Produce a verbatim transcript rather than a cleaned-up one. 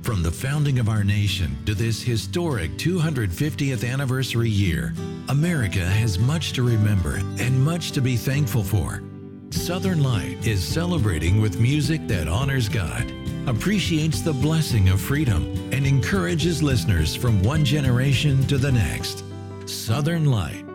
From the founding of our nation to this historic two hundred fiftieth anniversary year, America has much to remember and much to be thankful for. Southern Light is celebrating with music that honors God, appreciates the blessing of freedom, and encourages listeners from one generation to the next. Southern Light